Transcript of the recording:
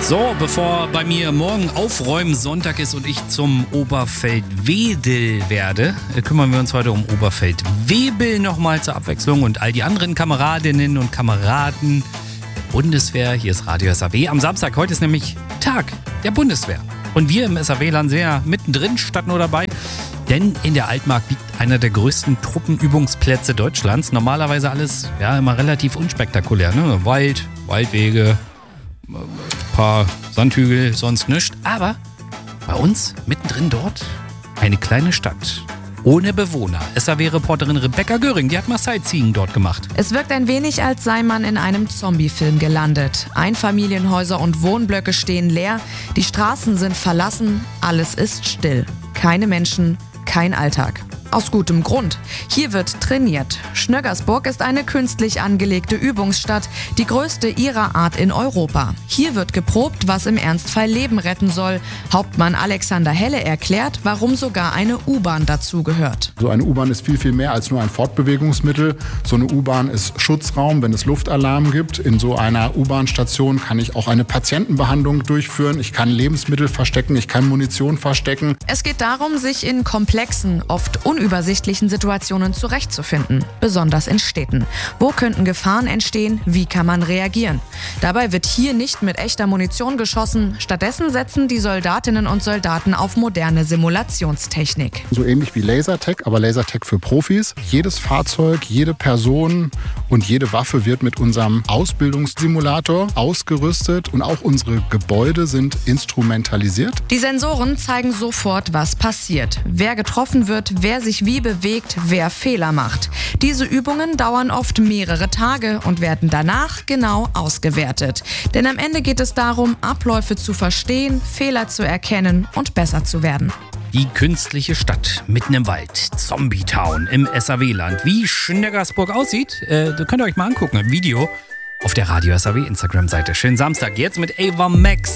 So, bevor bei mir morgen Aufräumen-Sonntag ist und ich zum Oberfeld-Wedel werde, kümmern wir uns heute um Oberfeld-Webel nochmal zur Abwechslung und all die anderen Kameradinnen und Kameraden der Bundeswehr. Hier ist Radio SAW am Samstag. Heute ist nämlich Tag der Bundeswehr. Und wir im SAW-Land sind ja mittendrin, statt nur dabei. Denn in der Altmark liegt einer der größten Truppenübungsplätze Deutschlands. Normalerweise alles ja immer relativ unspektakulär. Ne? Wald, Waldwege, paar Sandhügel, sonst nichts. Aber bei uns, mittendrin dort, eine kleine Stadt. Ohne Bewohner. SAW-Reporterin Rebecca Göring, die hat mal Sightseeing dort gemacht. Es wirkt ein wenig, als sei man in einem Zombie-Film gelandet. Einfamilienhäuser und Wohnblöcke stehen leer, die Straßen sind verlassen, alles ist still. Keine Menschen, kein Alltag. Aus gutem Grund. Hier wird trainiert. Schnöggersburg ist eine künstlich angelegte Übungsstadt, die größte ihrer Art in Europa. Hier wird geprobt, was im Ernstfall Leben retten soll. Hauptmann Alexander Helle erklärt, warum sogar eine U-Bahn dazugehört. So eine U-Bahn ist viel mehr als nur ein Fortbewegungsmittel. So eine U-Bahn ist Schutzraum, wenn es Luftalarm gibt. In so einer U-Bahn-Station kann ich auch eine Patientenbehandlung durchführen. Ich kann Lebensmittel verstecken, ich kann Munition verstecken. Es geht darum, sich in komplexen, oft unübersichtlichen Situationen zurechtzufinden, besonders in Städten. Wo könnten Gefahren entstehen? Wie kann man reagieren? Dabei wird hier nicht mit echter Munition geschossen. Stattdessen setzen die Soldatinnen und Soldaten auf moderne Simulationstechnik. So ähnlich wie Lasertag, aber Lasertag für Profis. Jedes Fahrzeug, jede Person und jede Waffe wird mit unserem Ausbildungssimulator ausgerüstet und auch unsere Gebäude sind instrumentalisiert. Die Sensoren zeigen sofort, was passiert. Wer getroffen wird, wer sich wie bewegt, wer Fehler macht. Diese Übungen dauern oft mehrere Tage und werden danach genau ausgewertet. Denn am Ende geht es darum, Abläufe zu verstehen, Fehler zu erkennen und besser zu werden. Die künstliche Stadt mitten im Wald, Zombie Town im SAW-Land. Wie Schnöggersburg aussieht, könnt ihr euch mal angucken im Video auf der Radio SAW Instagram-Seite. Schönen Samstag jetzt mit Ava Max.